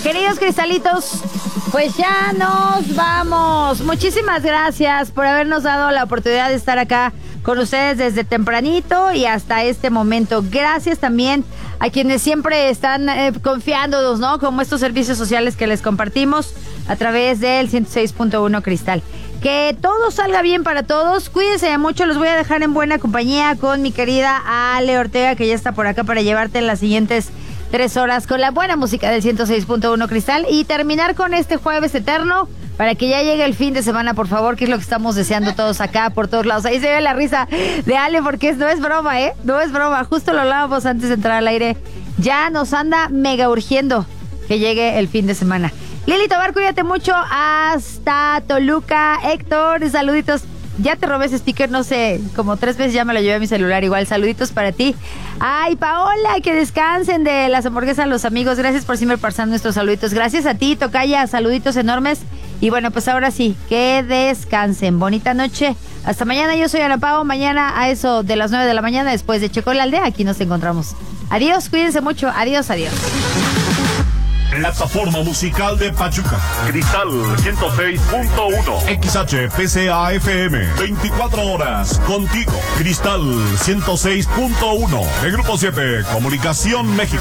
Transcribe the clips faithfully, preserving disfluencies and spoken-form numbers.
Queridos cristalitos, pues ya nos vamos. Muchísimas gracias por habernos dado la oportunidad de estar acá con ustedes desde tempranito y hasta este momento. Gracias también a quienes siempre están eh, confiándonos, ¿no? Como estos servicios sociales que les compartimos a través del ciento seis punto uno Cristal. Que todo salga bien para todos. Cuídense mucho. Los voy a dejar en buena compañía con mi querida Ale Ortega, que ya está por acá para llevarte en las siguientes tres horas con la buena música del ciento seis punto uno Cristal y terminar con este jueves eterno para que ya llegue el fin de semana, por favor, que es lo que estamos deseando todos acá, por todos lados. Ahí se ve la risa de Ale porque no es broma, ¿eh? No es broma. Justo lo hablábamos antes de entrar al aire. Ya nos anda mega urgiendo que llegue el fin de semana. Lili Tobar, cuídate mucho. Hasta Toluca. Héctor, saluditos. Ya te robé ese sticker, no sé, como tres veces ya me lo llevé a mi celular. Igual, saluditos para ti. Ay, Paola, que descansen de las hamburguesas los amigos. Gracias por siempre pasar nuestros saluditos. Gracias a ti, Tocaya, saluditos enormes. Y bueno, pues ahora sí, que descansen. Bonita noche. Hasta mañana. Yo soy Ana Pao. Mañana a eso de las nueve de la mañana, después de Checo la Aldea, aquí nos encontramos. Adiós, cuídense mucho. Adiós, adiós. Plataforma musical de Pachuca. Cristal ciento seis punto uno. X H P C A F M. veinticuatro horas contigo. Cristal ciento seis punto uno. De Grupo siete. Comunicación México.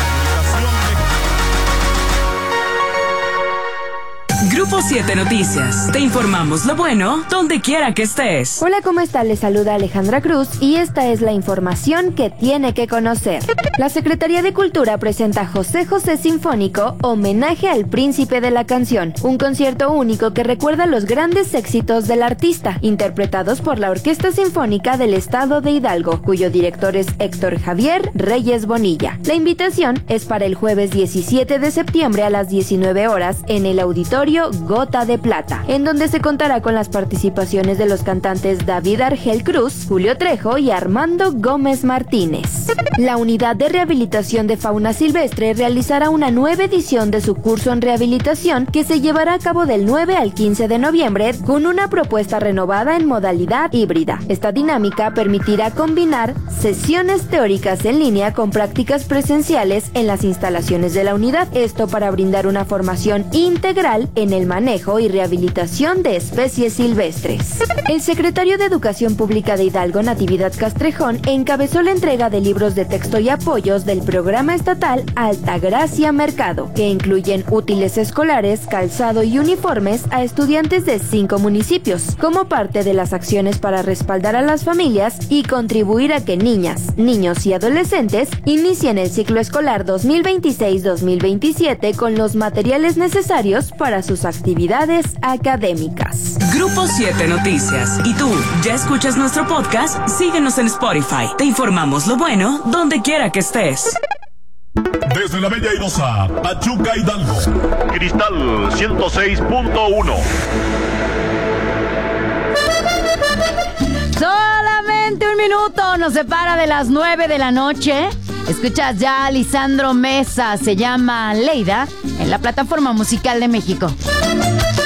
Grupo siete Noticias. Te informamos lo bueno donde quiera que estés. Hola, ¿cómo está? Les saluda Alejandra Cruz y esta es la información que tiene que conocer. La Secretaría de Cultura presenta José José Sinfónico, homenaje al príncipe de la canción, un concierto único que recuerda los grandes éxitos del artista, interpretados por la Orquesta Sinfónica del Estado de Hidalgo, cuyo director es Héctor Javier Reyes Bonilla. La invitación es para el jueves diecisiete de septiembre a las diecinueve horas en el auditorio Gota de Plata, en donde se contará con las participaciones de los cantantes David Argel Cruz, Julio Trejo y Armando Gómez Martínez. La Unidad de Rehabilitación de Fauna Silvestre realizará una nueva edición de su curso en rehabilitación que se llevará a cabo del nueve al quince de noviembre con una propuesta renovada en modalidad híbrida. Esta dinámica permitirá combinar sesiones teóricas en línea con prácticas presenciales en las instalaciones de la unidad, esto para brindar una formación integral en el manejo y rehabilitación de especies silvestres. El secretario de Educación Pública de Hidalgo, Natividad Castrejón, encabezó la entrega de libros de texto y apoyos del programa estatal Altagracia Mercado, que incluyen útiles escolares, calzado y uniformes a estudiantes de cinco municipios, como parte de las acciones para respaldar a las familias y contribuir a que niñas, niños y adolescentes inicien el ciclo escolar dos mil veintiséis dos mil veintisiete con los materiales necesarios para sus actividades académicas. Grupo siete Noticias. ¿Y tú, ya escuchas nuestro podcast? Síguenos en Spotify. Te informamos lo bueno donde quiera que estés. Desde la Bella Airosa, Pachuca, Hidalgo. Cristal ciento seis punto uno. Solamente un minuto nos separa de las nueve de la noche. Escuchas ya a Lisandro Mesa, se llama Leida, en la Plataforma Musical de México.